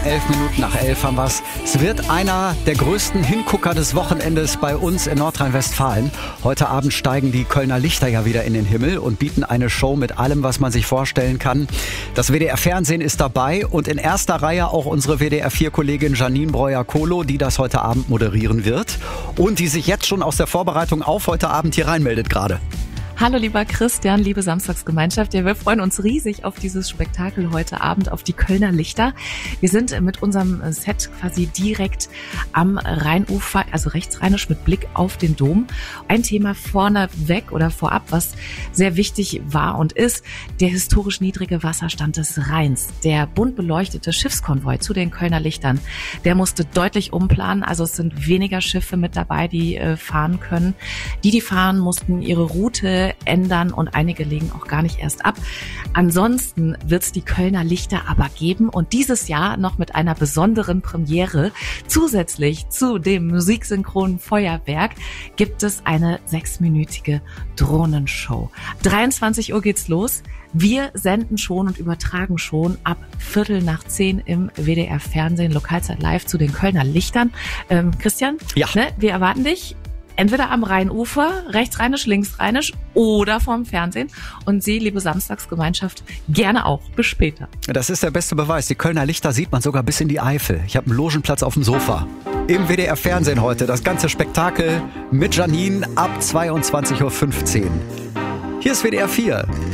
11 haben wir's. Es wird einer der größten Hingucker des Wochenendes bei uns in Nordrhein-Westfalen. Heute Abend steigen die Kölner Lichter ja wieder in den Himmel und bieten eine Show mit allem, was man sich vorstellen kann. Das WDR-Fernsehen ist dabei und in erster Reihe auch unsere WDR-4-Kollegin Janine Breuer-Kohlo, die das heute Abend moderieren wird und die sich jetzt schon aus der Vorbereitung auf heute Abend hier reinmeldet gerade. Hallo lieber Christian, liebe Samstagsgemeinschaft. Ja, wir freuen uns riesig auf dieses Spektakel heute Abend, auf die Kölner Lichter. Wir sind mit unserem Set quasi direkt am Rheinufer, also rechtsrheinisch mit Blick auf den Dom. Ein Thema vorneweg oder vorab, was sehr wichtig war und ist, der historisch niedrige Wasserstand des Rheins. Der bunt beleuchtete Schiffskonvoi zu den Kölner Lichtern, der musste deutlich umplanen. Also es sind weniger Schiffe mit dabei, die fahren können. Die fahren, mussten ihre Route ändern und einige legen auch gar nicht erst ab. Ansonsten wird es die Kölner Lichter aber geben und dieses Jahr noch mit einer besonderen Premiere. Zusätzlich zu dem musiksynchronen Feuerwerk gibt es eine 6-minütige Drohnenshow. 23 Uhr geht's los. Wir senden schon und übertragen schon ab 9:15 im WDR-Fernsehen Lokalzeit live zu den Kölner Lichtern. Christian, ja. Wir erwarten dich. Entweder am Rheinufer, rechtsrheinisch, linksrheinisch oder vorm Fernsehen. Und Sie, liebe Samstagsgemeinschaft, gerne auch. Bis später. Das ist der beste Beweis. Die Kölner Lichter sieht man sogar bis in die Eifel. Ich habe einen Logenplatz auf dem Sofa. Im WDR-Fernsehen heute das ganze Spektakel mit Janine ab 22:15 Uhr. Hier ist WDR 4.